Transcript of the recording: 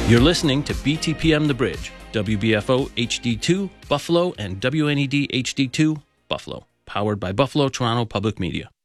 You're listening to BTPM The Bridge, WBFO HD2 Buffalo and WNED HD2 Buffalo, powered by Buffalo Toronto Public Media.